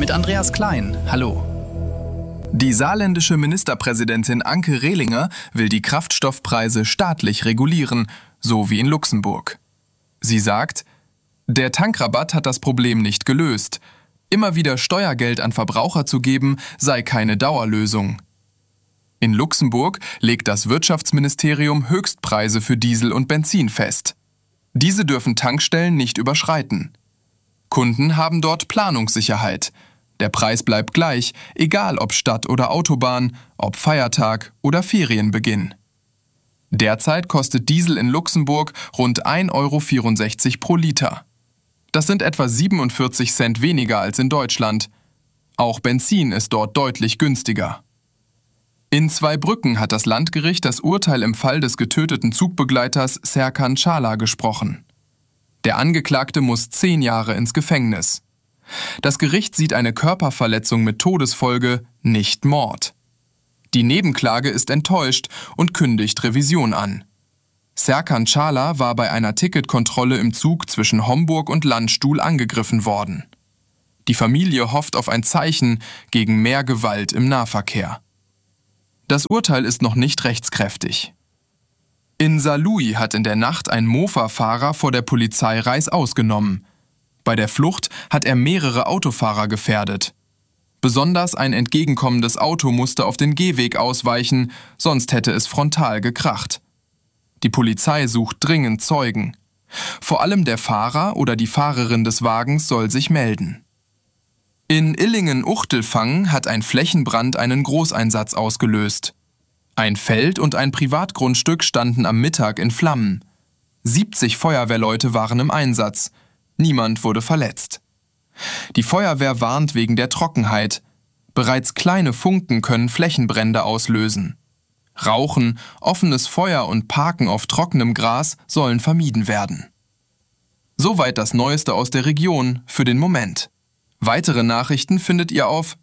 mit Andreas Klein. Hallo. Die saarländische Ministerpräsidentin Anke Rehlinger will die Kraftstoffpreise staatlich regulieren, so wie in Luxemburg. Sie sagt, der Tankrabatt hat das Problem nicht gelöst. Immer wieder Steuergeld an Verbraucher zu geben, sei keine Dauerlösung. In Luxemburg legt das Wirtschaftsministerium Höchstpreise für Diesel und Benzin fest. Diese dürfen Tankstellen nicht überschreiten. Kunden haben dort Planungssicherheit. Der Preis bleibt gleich, egal ob Stadt oder Autobahn, ob Feiertag oder Ferienbeginn. Derzeit kostet Diesel in Luxemburg rund 1,64 € pro Liter. Das sind etwa 47 Cent weniger als in Deutschland. Auch Benzin ist dort deutlich günstiger. In Zweibrücken hat das Landgericht das Urteil im Fall des getöteten Zugbegleiters Serkan Çağlar gesprochen. Der Angeklagte muss 10 Jahre ins Gefängnis. Das Gericht sieht eine Körperverletzung mit Todesfolge, nicht Mord. Die Nebenklage ist enttäuscht und kündigt Revision an. Serkan Çağlar war bei einer Ticketkontrolle im Zug zwischen Homburg und Landstuhl angegriffen worden. Die Familie hofft auf ein Zeichen gegen mehr Gewalt im Nahverkehr. Das Urteil ist noch nicht rechtskräftig. In Saarlouis hat in der Nacht ein Mofa-Fahrer vor der Polizei Reißaus genommen. Bei der Flucht hat er mehrere Autofahrer gefährdet. Besonders ein entgegenkommendes Auto musste auf den Gehweg ausweichen, sonst hätte es frontal gekracht. Die Polizei sucht dringend Zeugen. Vor allem der Fahrer oder die Fahrerin des Wagens soll sich melden. In Illingen-Uchtelfang hat ein Flächenbrand einen Großeinsatz ausgelöst. Ein Feld und ein Privatgrundstück standen am Mittag in Flammen. 70 Feuerwehrleute waren im Einsatz. Niemand wurde verletzt. Die Feuerwehr warnt wegen der Trockenheit. Bereits kleine Funken können Flächenbrände auslösen. Rauchen, offenes Feuer und Parken auf trockenem Gras sollen vermieden werden. Soweit das Neueste aus der Region für den Moment. Weitere Nachrichten findet ihr auf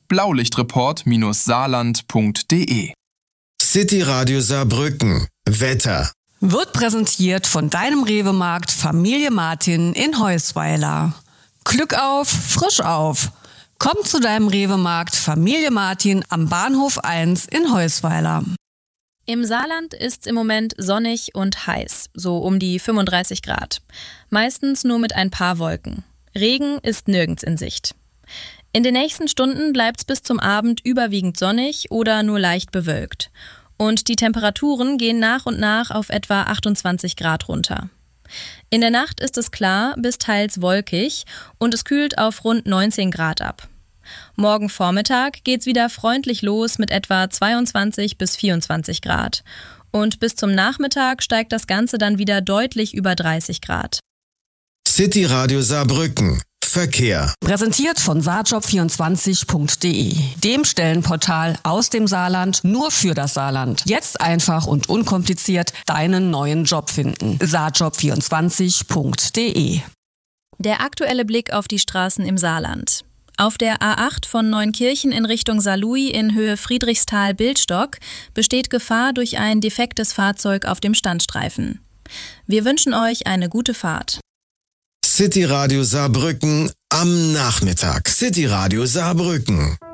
blaulichtreport-saarland.de. City Radio Saarbrücken. Wetter. Wird präsentiert von deinem Rewe-Markt Familie Martin in Heusweiler. Glück auf, frisch auf. Komm zu deinem Rewe-Markt Familie Martin am Bahnhof 1 in Heusweiler. Im Saarland ist es im Moment sonnig und heiß, so um die 35 Grad. Meistens nur mit ein paar Wolken. Regen ist nirgends in Sicht. In den nächsten Stunden bleibt es bis zum Abend überwiegend sonnig oder nur leicht bewölkt. Und die Temperaturen gehen nach und nach auf etwa 28 Grad runter. In der Nacht ist es klar bis teils wolkig und es kühlt auf rund 19 Grad ab. Morgen Vormittag geht's wieder freundlich los mit etwa 22 bis 24 Grad. Und bis zum Nachmittag steigt das Ganze dann wieder deutlich über 30 Grad. City Radio Saarbrücken. Verkehr. Präsentiert von saarjob24.de, dem Stellenportal aus dem Saarland nur für das Saarland. Jetzt einfach und unkompliziert deinen neuen Job finden. saarjob24.de. Der aktuelle Blick auf die Straßen im Saarland. Auf der A8 von Neunkirchen in Richtung Saarlouis in Höhe Friedrichsthal-Bildstock besteht Gefahr durch ein defektes Fahrzeug auf dem Standstreifen. Wir wünschen euch eine gute Fahrt. City Radio Saarbrücken am Nachmittag. City Radio Saarbrücken.